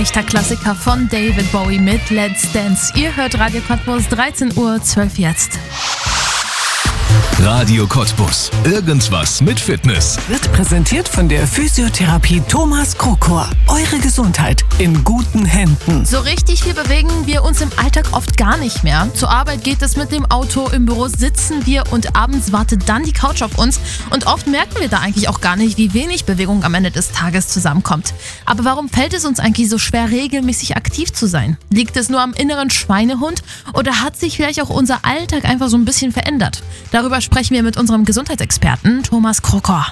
Echter Klassiker von David Bowie mit Let's Dance. Ihr hört Radio Cottbus, 13:12 Uhr jetzt. Radio Cottbus. Irgendwas mit Fitness. Wird präsentiert von der Physiotherapie Thomas Krokor. Eure Gesundheit in guten Händen. So richtig viel bewegen wir uns im Alltag oft gar nicht mehr. Zur Arbeit geht es mit dem Auto, im Büro sitzen wir und abends wartet dann die Couch auf uns. Und oft merken wir da eigentlich auch gar nicht, wie wenig Bewegung am Ende des Tages zusammenkommt. Aber warum fällt es uns eigentlich so schwer, regelmäßig aktiv zu sein? Liegt es nur am inneren Schweinehund oder hat sich vielleicht auch unser Alltag einfach so ein bisschen verändert? Darüber sprechen wir mit unserem Gesundheitsexperten Thomas Krokor.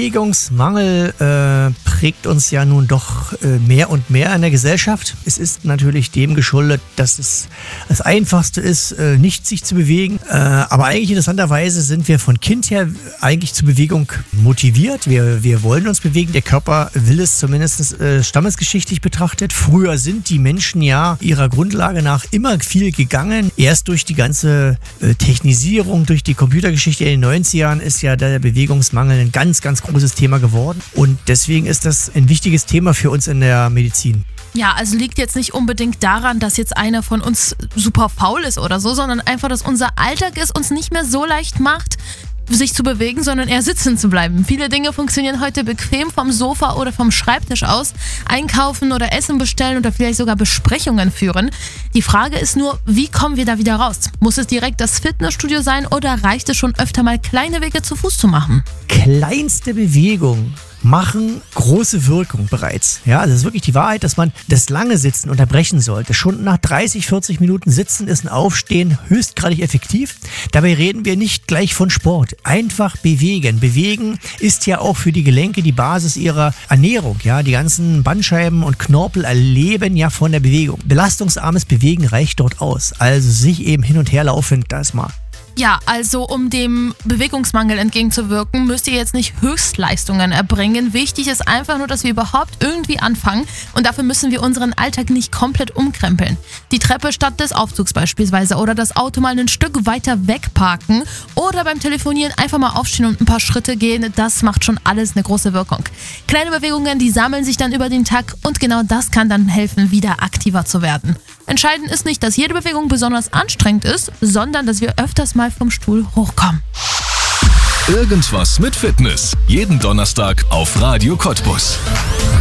Bewegungsmangel prägt uns ja nun doch mehr und mehr in der Gesellschaft. Es ist natürlich dem geschuldet, dass es das Einfachste ist, nicht sich zu bewegen. Aber eigentlich interessanterweise sind wir von Kind her eigentlich zur Bewegung motiviert. Wir wollen uns bewegen. Der Körper will es zumindest stammesgeschichtlich betrachtet. Früher sind die Menschen ja ihrer Grundlage nach immer viel gegangen. Erst durch die ganze Technisierung, durch die Computergeschichte in den 90ern ist ja der Bewegungsmangel ein ganz, ganz großes Thema geworden. Und deswegen ist das ein wichtiges Thema für uns in der Medizin. Ja, also liegt jetzt nicht unbedingt daran, dass jetzt einer von uns super faul ist oder so, sondern einfach, dass unser Alltag es uns nicht mehr so leicht macht, sich zu bewegen, sondern eher sitzen zu bleiben. Viele Dinge funktionieren heute bequem vom Sofa oder vom Schreibtisch aus. Einkaufen oder Essen bestellen oder vielleicht sogar Besprechungen führen. Die Frage ist nur, wie kommen wir da wieder raus? Muss es direkt das Fitnessstudio sein oder reicht es schon öfter mal kleine Wege zu Fuß zu machen? Kleinste Bewegung machen große Wirkung bereits. Ja, das ist wirklich die Wahrheit, dass man das lange Sitzen unterbrechen sollte. Schon nach 30, 40 Minuten Sitzen ist ein Aufstehen höchstgradig effektiv. Dabei reden wir nicht gleich von Sport. Einfach bewegen. Bewegen ist ja auch für die Gelenke die Basis ihrer Ernährung. Ja, die ganzen Bandscheiben und Knorpel erleben ja von der Bewegung. Belastungsarmes Bewegen reicht dort aus. Also sich eben hin und her laufen, das mal. Ja, also um dem Bewegungsmangel entgegenzuwirken, müsst ihr jetzt nicht Höchstleistungen erbringen. Wichtig ist einfach nur, dass wir überhaupt irgendwie anfangen und dafür müssen wir unseren Alltag nicht komplett umkrempeln. Die Treppe statt des Aufzugs beispielsweise oder das Auto mal ein Stück weiter wegparken oder beim Telefonieren einfach mal aufstehen und ein paar Schritte gehen, das macht schon alles eine große Wirkung. Kleine Bewegungen, die sammeln sich dann über den Tag und genau das kann dann helfen, wieder aktiver zu werden. Entscheidend ist nicht, dass jede Bewegung besonders anstrengend ist, sondern dass wir öfters mal vom Stuhl hochkommen. Irgendwas mit Fitness. Jeden Donnerstag auf Radio Cottbus.